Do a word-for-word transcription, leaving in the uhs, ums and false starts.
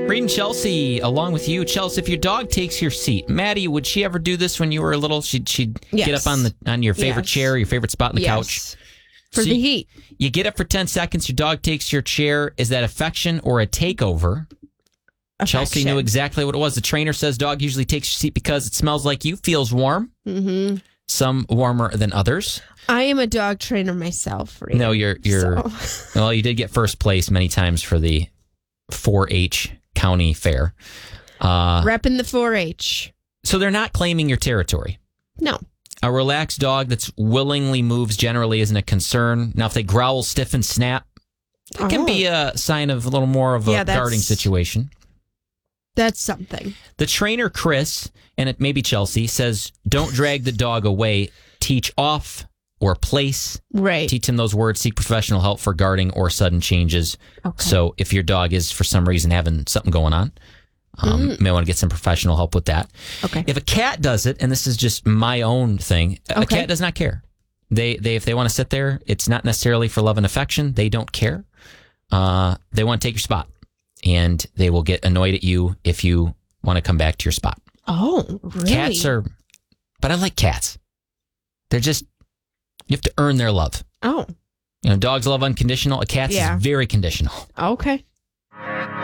Reading Chelsea along with you. Chelsea, if your dog takes your seat, Maddie, would she ever do this when you were little? She'd, she'd yes. get up on the on your favorite yes. chair, your favorite spot on the yes. couch. For so the you, heat. You get up for ten seconds, your dog takes your chair. Is that affection or a takeover? Affection. Chelsea knew exactly what it was. The trainer says dog usually takes your seat because it smells like you, feels warm. Mm-hmm. Some warmer than others. I am a dog trainer myself. Rita, no, you're you're. So. Well, you did get first place many times for the four H county fair. Uh, Repping the four H. So they're not claiming your territory. No. A relaxed dog that's willingly moves generally isn't a concern. Now, if they growl, stiff, and snap, it can oh. be a sign of a little more of a yeah, guarding situation. That's something. The trainer, Chris, and it may be Chelsea, says don't drag the dog away. Teach off or place. Right. Teach him those words. Seek professional help for guarding or sudden changes. Okay. So if your dog is, for some reason, having something going on, um, mm. you may want to get some professional help with that. Okay. If a cat does it, and this is just my own thing, a okay. cat does not care. They, they, if they want to sit there, it's not necessarily for love and affection. They don't care. Uh, they want to take your spot. And they will get annoyed at you if you want to come back to your spot. Oh, really? Cats are, but I like cats. They're just, you have to earn their love. Oh. You know, dogs love unconditional. A cat's yeah. is very conditional. Okay.